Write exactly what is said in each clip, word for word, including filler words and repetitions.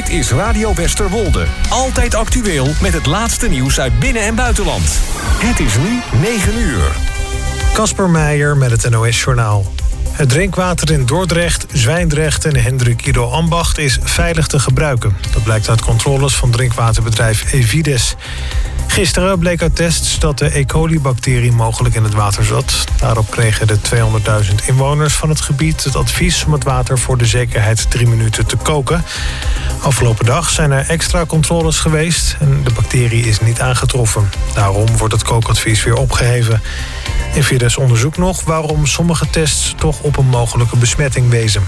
Dit is Radio Westerwolde. Altijd actueel met het laatste nieuws uit binnen- en buitenland. Het is nu negen uur. Kasper Meijer met het N O S-journaal. Het drinkwater in Dordrecht, Zwijndrecht en Hendrik Ido Ambacht is veilig te gebruiken. Dat blijkt uit controles van drinkwaterbedrijf Evides. Gisteren bleek uit tests dat de E. coli-bacterie mogelijk in het water zat. Daarop kregen de tweehonderdduizend inwoners van het gebied het advies om het water voor de zekerheid drie minuten te koken. Afgelopen dag zijn er extra controles geweest en de bacterie is niet aangetroffen. Daarom wordt het kookadvies weer opgeheven. Evides onderzoekt nog waarom sommige tests toch op een mogelijke besmetting wezen.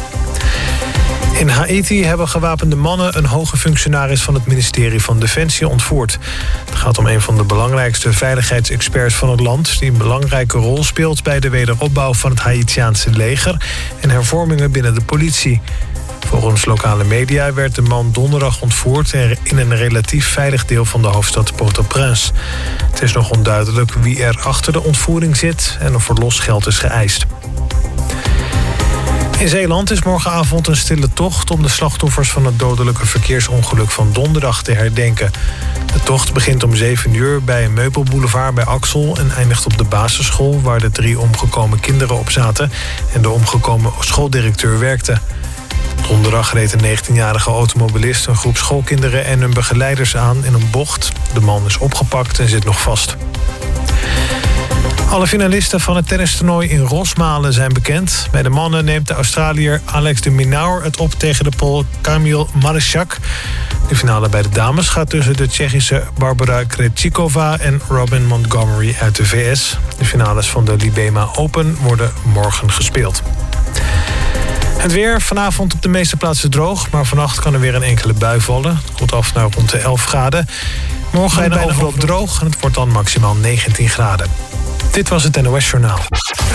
In Haiti hebben gewapende mannen een hoge functionaris van het ministerie van Defensie ontvoerd. Het gaat om een van de belangrijkste veiligheidsexperts van het land, die een belangrijke rol speelt bij de wederopbouw van het Haitiaanse leger en hervormingen binnen de politie. Volgens lokale media werd de man donderdag ontvoerd in een relatief veilig deel van de hoofdstad Port-au-Prince. Het is nog onduidelijk wie er achter de ontvoering zit en of er losgeld is geëist. In Zeeland is morgenavond een stille tocht om de slachtoffers van het dodelijke verkeersongeluk van donderdag te herdenken. De tocht begint om zeven uur bij een meubelboulevard bij Axel en eindigt op de basisschool waar de drie omgekomen kinderen op zaten en de omgekomen schooldirecteur werkte. Donderdag reed een negentienjarige automobilist een groep schoolkinderen en hun begeleiders aan in een bocht. De man is opgepakt en zit nog vast. Alle finalisten van het tennistoernooi in Rosmalen zijn bekend. Bij de mannen neemt de Australiër Alex de Minaur het op tegen de Pool Kamil Marysiak. De finale bij de dames gaat tussen de Tsjechische Barbara Krejcikova en Robin Montgomery uit de V S. De finales van de Libema Open worden morgen gespeeld. Het weer, vanavond op de meeste plaatsen droog, maar vannacht kan er weer een enkele bui vallen. Het koelt af naar rond de elf graden. Morgen bijna overal droog en het wordt dan maximaal negentien graden. Dit was het N O S Journaal.